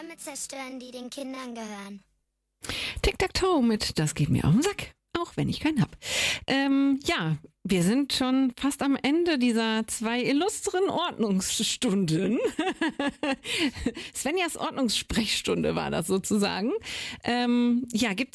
Bäume zerstören, die den Kindern gehören. Tic-Tac-Toe mit Das geht mir auf den Sack, auch wenn ich keinen hab. Ja, wir sind schon fast am Ende dieser 2 illustren Ordnungsstunden. Svenjas Ordnungssprechstunde war das sozusagen. Ja,